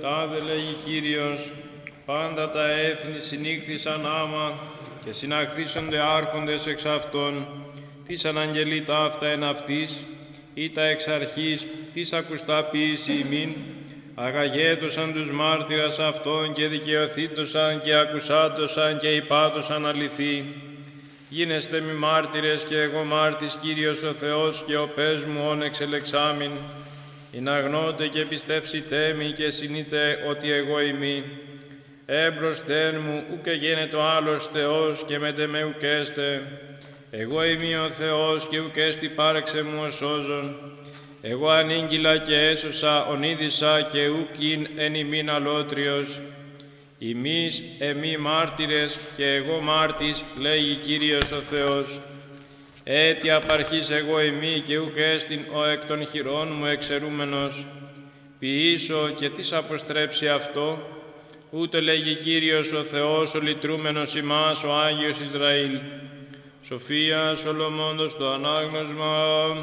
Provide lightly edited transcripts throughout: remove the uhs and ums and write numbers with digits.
τάδε λέγει Κύριος, πάντα τα έθνη συνήχθησαν άμα και συναχθήσονται άρχοντες εξ αυτών, τις αναγγελεί ταύτα εν αυτής, ή τα εξ αρχής, της ακουστά ποιήση ημίν, αγαγέτωσαν τους μάρτυρας αυτών και δικαιωθήτωσαν και ακουσάτωσαν και υπάτωσαν αληθή. Γίνεστε μη μάρτυρες και εγώ μάρτης Κύριος ο Θεός και ο πες μου όν εξελεξάμην, ειν αγνώτε και πιστεύσité μη και συνείτε ότι εγώ ημί. Έμπροσθεν μου ουκ γένετο άλλος Θεός και μετ' εμέ ουκ έστε. Εγώ ημί ο Θεός και ουκ έστι πάρεξε μου ο σώζον. Εγώ ανήγγυλα και έσωσα, ονείδησα και ουκ εν ημίν αλότριος. Ημείς εμεί μάρτυρες και εγώ μάρτης, λέγει Κύριος ο Θεός. Έτι απαρχής εγώ ημί και ουκ έστιν ο εκ των χειρών μου εξαιρούμενος. Ποιήσω και τις αποστρέψει αυτό, ούτε λέγει Κύριος ο Θεός, ο λυτρούμενος ημάς, ο Άγιος Ισραήλ. Σοφία Σολομώντος το ανάγνωσμα.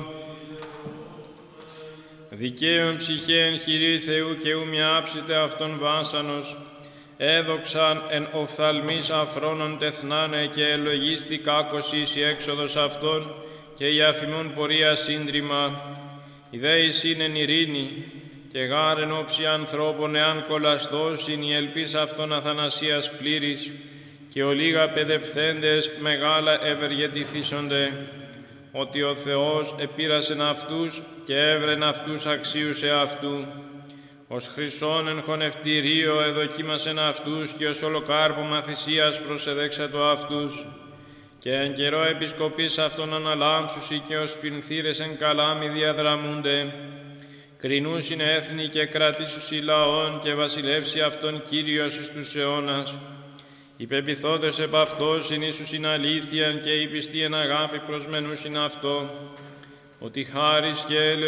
Δικαίων ψυχέν χειρή Θεού και ου μη άψητε αυτόν βάσανος. Έδοξαν εν οφθαλμής αφρόνων τεθνάνε και ελογίστη κάκος εις η έξοδος αυτών και η αφημών πορεία σύντριμα. Η δέης είναι εν ειρήνη και γάρεν όψη ανθρώπων εάν κολαστός είναι η ελπίς αυτών αθανασίας πλήρης και ο λίγα παιδευθέντες μεγάλα ευεργετηθήσονται, ότι ο Θεός επήρασεν αυτούς και έβρεν αυτούς αξίους εαυτού. Ως χρυσόν εν χωνευτηρίο εδοκίμασεν αυτούς και ως ολοκάρπωμα θυσίας προσεδέξατο αυτούς. Και εν καιρό επισκοπής αυτών αναλάμψουσι και ως πινθύρες εν καλάμι διαδραμούνται. Κρινούσιν έθνη και κρατήσουσι λαών και βασιλεύσει αυτόν Κύριος εις τους αιώνας. Οι πεποιθόντες επ' αυτό συνήσουσιν αλήθειαν και οι πιστοί εν αγάπη προσμενούσιν αυτό, ότι χάρις και